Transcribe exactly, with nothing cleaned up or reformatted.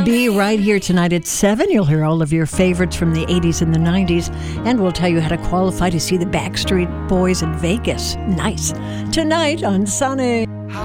B right here tonight at seven. You'll hear all of your favorites from the eighties and the nineties, and we'll tell you how to qualify to see the Backstreet Boys in Vegas. Nice. Tonight on Sunny.